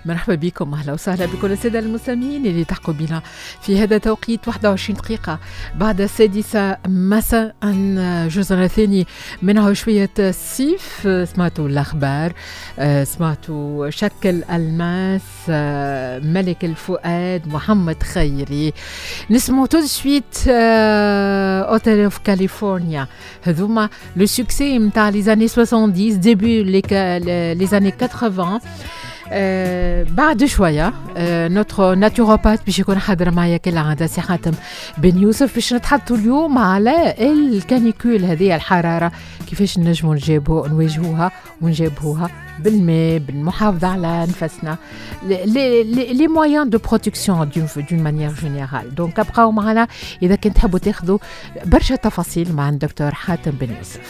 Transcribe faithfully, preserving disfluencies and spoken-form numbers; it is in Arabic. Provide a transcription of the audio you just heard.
مرحبا بكم، أهلا وسهلا بكل السادة المستمعين اللي تحقوا بنا في هذا توقيت واحد وعشرين دقيقة بعد السادسة مساء. جزءنا الثاني منه شوية سيف، سمعتوا الأخبار، سمعتوا شكل الماس، ملك الفؤاد، محمد خيري. نسمعوا تو سويت اوتيل اوف كاليفورنيا. هذوما لو سوكسي نتاع لي زاني سوسون ديز ديبي لي زاني كاتروفان. آه بعد شوية آه نوتر ناتوروباث باش يكون حاضر معايا كل عادة سي حاتم بن يوسف باش نتحدثوا اليوم على الكانيكول، هذه الحرارة كيفاش نجموا نجيبوها نواجهوها ونجيبوها بالماء، بالمحافظة على نفسنا، لي مويان دو بروتكسيون دون مانيير جينيرال. دونك ابقاو معنا إذا كنت تحبوا تاخذوا برشا تفاصيل مع الدكتور حاتم بن يوسف.